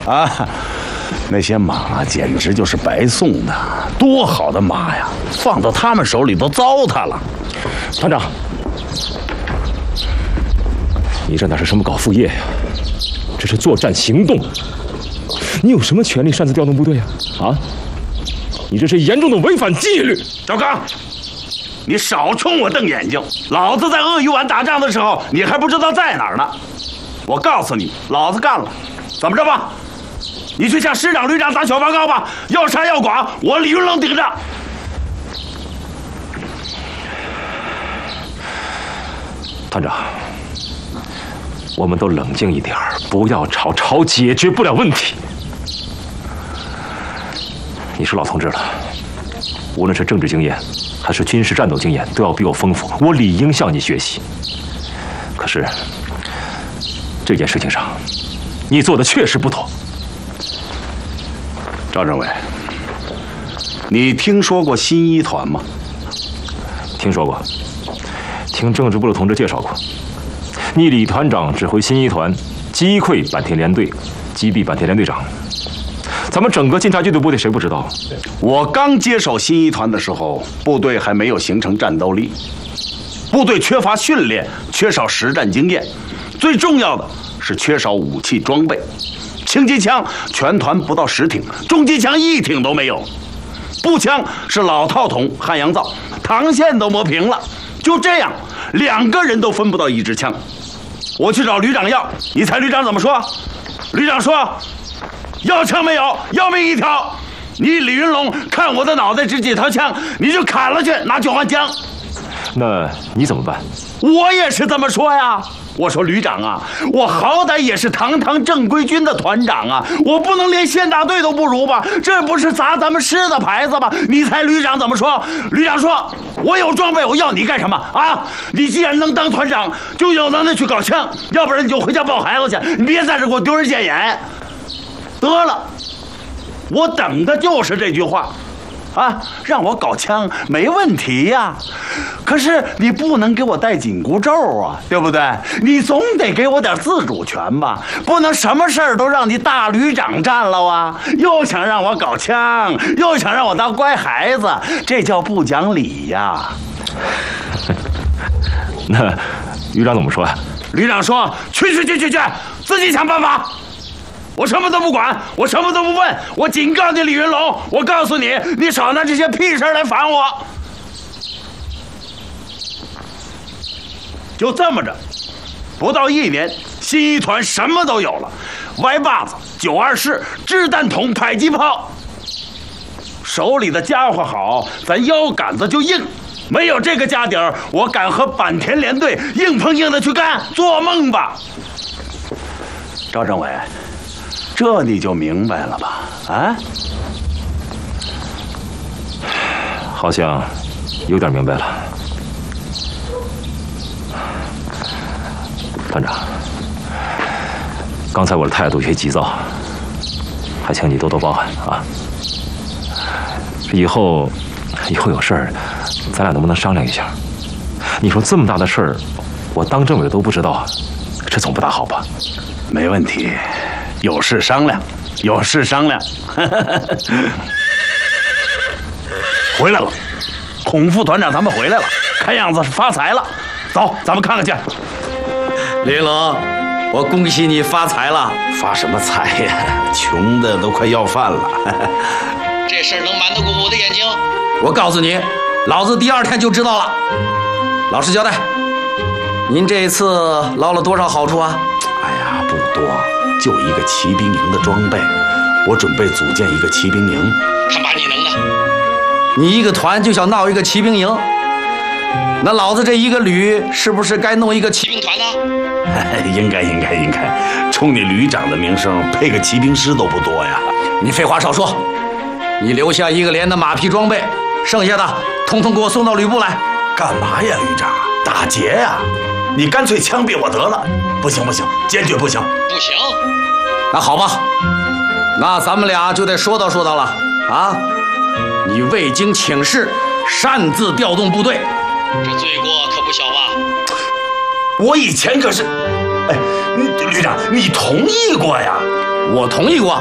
啊，那些马简直就是白送的，多好的马呀！放到他们手里都糟蹋了。 团长，你这哪是什么搞副业呀？这是作战行动。你有什么权利擅自调动部队呀？啊？你这是严重的违反纪律。 赵刚，你少冲我瞪眼睛！老子在鳄鱼湾打仗的时候，你还不知道在哪儿呢。我告诉你，老子干了，怎么着吧？你去向师长、旅长打小报告吧，要杀要剐，我李云龙顶着。 团长，我们都冷静一点，不要吵，吵解决不了问题。你是老同志了，无论是政治经验，还是军事战斗经验，都要比我丰富，我理应向你学习。可是这件事情上，你做的确实不妥。 赵政委，你听说过新一团吗？ 听说过，听政治部的同志介绍过。你李团长指挥新一团击溃坂田联队，击毙坂田联队长。咱们整个晋察冀的部队谁不知道？ 我刚接手新一团的时候，部队还没有形成战斗力，部队缺乏训练，缺少实战经验，最重要的是缺少武器装备。轻机枪全团不到10挺，重机枪1挺都没有，步枪是老套筒汉阳造，膛线都磨平了。就这样，2个人都分不到1支枪。我去找旅长要，你猜旅长怎么说？旅长说：“要枪没有，要命一条。你李云龙看我的脑袋值几条枪，你就砍了去，拿去换枪。” 那你怎么办？ 我也是这么说呀。我说旅长啊，我好歹也是堂堂正规军的团长啊，我不能连县大队都不如吧？这不是砸咱们师的牌子吗？你猜旅长怎么说？旅长说：“我有装备，我要你干什么啊？你既然能当团长，就有能耐去搞枪，要不然你就回家抱孩子去，你别在这给我丢人现眼。”得了，我等的就是这句话。啊，让我搞枪没问题呀，可是你不能给我戴紧箍咒啊，对不对？你总得给我点自主权吧，不能什么事儿都让你大旅长占了啊！又想让我搞枪，又想让我当乖孩子，这叫不讲理呀！ 那旅长怎么说呀？ 旅长说：“去，自己想办法。”我什么都不管，我什么都不问，我警告你李云龙，我告诉你，你少拿这些屁事来烦我。就这么着，不到1年，新一团什么都有了：Y把子、924、掷弹筒、迫击炮。手里的家伙好，咱腰杆子就硬。没有这个家底儿，我敢和坂田联队硬碰硬的去干？做梦吧！赵政委。这你就明白了吧？啊， 好像有点明白了。团长，刚才我的态度有些急躁，还请你多多包涵啊。以后有事儿，咱俩能不能商量一下？你说这么大的事儿，我当政委都不知道，这总不大好吧？ 没问题。有事商量，有事商量。回来了，孔副团长他们回来了，看样子是发财了。走，咱们看看去。 李云龙，我恭喜你发财了。 发什么财呀？穷的都快要饭了。 这事儿能瞒得过我的眼睛？ 我告诉你，老子第2天就知道了。老实交代，您这一次捞了多少好处啊？ 哎呀，不多。就一个骑兵营的装备，我准备组建一个骑兵营。 看把你能的！ 你一个团就想闹一个骑兵营？那老子这一个旅是不是该弄一个骑兵团呢？ 应该。冲你旅长的名声，配个骑兵师都不多呀。 你废话少说，你留下1个连的马匹装备，剩下的统统给我送到旅部来。 干嘛呀，旅长？打劫呀！你干脆枪毙我得了！不行，坚决不行！ 不行！ 那好吧，那咱们俩就得说道了啊！你未经请示，擅自调动部队， 这罪过可不小吧？ 我以前可是……哎，旅长，你同意过呀？ 我同意过。